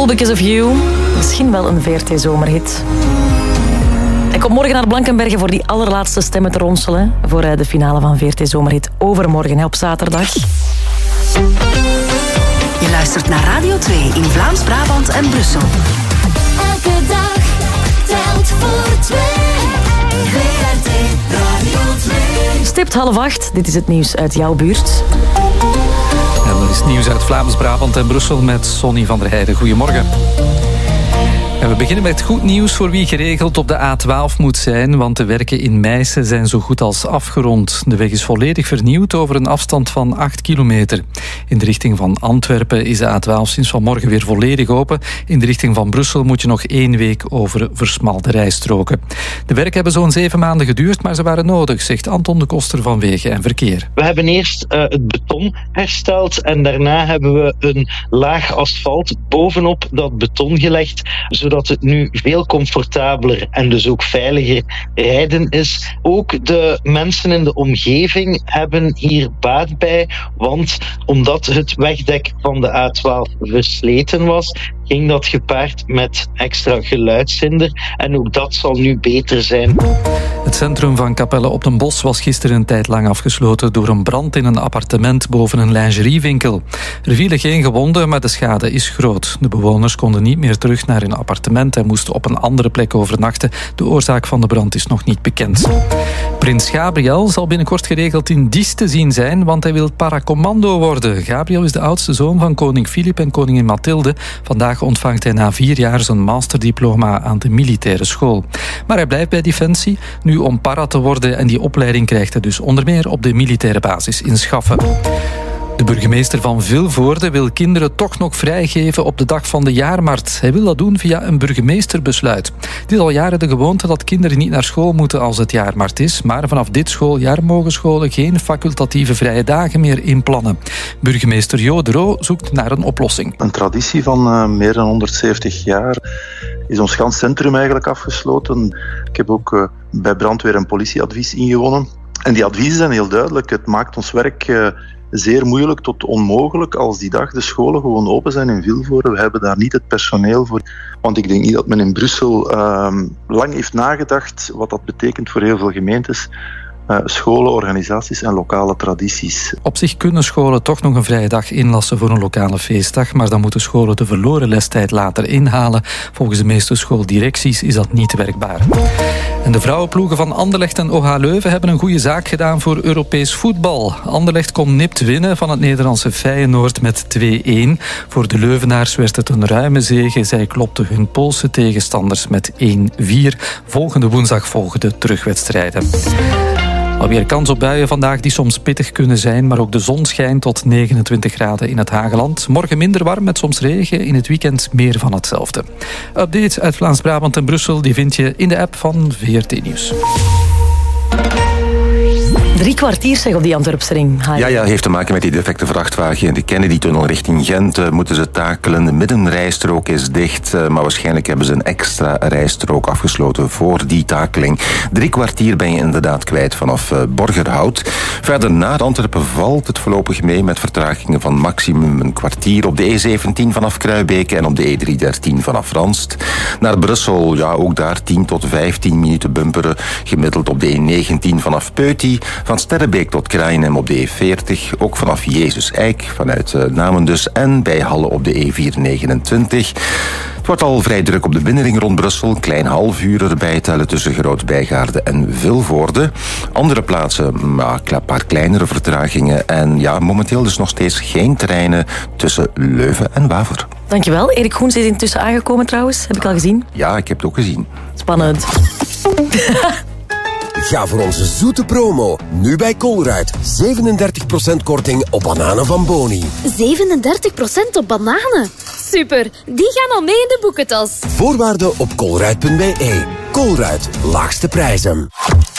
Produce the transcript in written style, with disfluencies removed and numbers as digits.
All Because of You. Misschien wel een VRT-zomerhit. Ik kom morgen naar Blankenberge voor die allerlaatste stemmen te ronselen. Voor de finale van VRT-zomerhit overmorgen op zaterdag. Je luistert naar Radio 2 in Vlaams-Brabant en Brussel. Elke dag telt voor 2. VRT Radio 2. Stipt 7:30. Dit is het nieuws uit jouw buurt. En dat is nieuws uit Vlaams-Brabant en Brussel met Sonny van der Heijden. Goedemorgen. En we beginnen met goed nieuws voor wie geregeld op de A12 moet zijn, want de werken in Meissen zijn zo goed als afgerond. De weg is volledig vernieuwd over een afstand van 8 kilometer. In de richting van Antwerpen is de A12 sinds vanmorgen weer volledig open. In de richting van Brussel moet je nog 1 week over versmalte rijstroken. De werken hebben zo'n 7 maanden geduurd, maar ze waren nodig, zegt Anton de Koster van Wegen en Verkeer. We hebben eerst het beton hersteld en daarna hebben we een laag asfalt bovenop dat beton gelegd, zodat het nu veel comfortabeler en dus ook veiliger rijden is. Ook de mensen in de omgeving hebben hier baat bij, want omdat het wegdek van de A12 versleten was, ging dat gepaard met extra geluidshinder en ook dat zal nu beter zijn. Het centrum van Capelle op den Bosch was gisteren een tijd lang afgesloten door een brand in een appartement boven een lingeriewinkel. Er vielen geen gewonden, maar de schade is groot. De bewoners konden niet meer terug naar hun appartement en moesten op een andere plek overnachten. De oorzaak van de brand is nog niet bekend. Prins Gabriel zal binnenkort geregeld in Diest te zien zijn, want hij wil paracommando worden. Gabriel is de oudste zoon van koning Filip en koningin Mathilde. Vandaag ontvangt hij na 4 jaar zijn masterdiploma aan de militaire school. Maar hij blijft bij Defensie, nu om para te worden, en die opleiding krijgt hij dus onder meer op de militaire basis in Schaffen. De burgemeester van Vilvoorde wil kinderen toch nog vrijgeven op de dag van de jaarmarkt. Hij wil dat doen via een burgemeesterbesluit. Het is al jaren de gewoonte dat kinderen niet naar school moeten als het jaarmarkt is, maar vanaf dit schooljaar mogen scholen geen facultatieve vrije dagen meer inplannen. Burgemeester Jo de Roo zoekt naar een oplossing. Een traditie van meer dan 170 jaar is ons gans centrum eigenlijk afgesloten. Ik heb ook bij brandweer en politieadvies ingewonnen. En die adviezen zijn heel duidelijk. Het maakt ons werk zeer moeilijk tot onmogelijk als die dag de scholen gewoon open zijn in Vilvoorde. We hebben daar niet het personeel voor. Want ik denk niet dat men in Brussel lang heeft nagedacht wat dat betekent voor heel veel gemeentes. Scholen, organisaties en lokale tradities. Op zich kunnen scholen toch nog een vrije dag inlassen voor een lokale feestdag, maar dan moeten scholen de verloren lestijd later inhalen. Volgens de meeste schooldirecties is dat niet werkbaar. En de vrouwenploegen van Anderlecht en OH Leuven hebben een goede zaak gedaan voor Europees voetbal. Anderlecht kon nipt winnen van het Nederlandse Feyenoord met 2-1. Voor de Leuvenaars werd het een ruime zege. Zij klopten hun Poolse tegenstanders met 1-4. Volgende woensdag volgen de terugwedstrijden. Alweer kans op buien vandaag die soms pittig kunnen zijn, maar ook de zon schijnt tot 29 graden in het Hageland. Morgen minder warm met soms regen, in het weekend meer van hetzelfde. Updates uit Vlaams-Brabant en Brussel die vind je in de app van VRT Nieuws. 3 kwartier zeg op die Antwerpsring. Ja, heeft te maken met die defecte vrachtwagen in de Kennedy-tunnel richting Gent. Moeten ze takelen. De middenrijstrook is dicht, maar waarschijnlijk hebben ze een extra rijstrook afgesloten voor die takeling. 3 kwartier ben je inderdaad kwijt vanaf Borgerhout. Verder naar Antwerpen valt het voorlopig mee met vertragingen van maximum een kwartier op de E17 vanaf Kruibeke en op de E313 vanaf Ranst. Naar Brussel, ja, ook daar 10 tot 15 minuten bumperen, gemiddeld op de E19 vanaf Peuty. Van Sterrebeek tot Krainem op de E40, ook vanaf Jezus Eik, vanuit Namen dus, en bij Halle op de E429. Het wordt al vrij druk op de binnenring rond Brussel. Klein half uur erbij tellen tussen Groot-Bijgaarde en Vilvoorde. Andere plaatsen, maar een paar kleinere vertragingen. En ja, momenteel dus nog steeds geen treinen tussen Leuven en Waver. Dankjewel. Erik Goens is intussen aangekomen trouwens. Heb ik al gezien. Ja, ik heb het ook gezien. Spannend. Ga voor onze zoete promo. Nu bij Colruyt. 37% korting op bananen van Boni. 37% op bananen? Super, die gaan al mee in de boekentas. Voorwaarden op colruyt.be. Colruyt, laagste prijzen.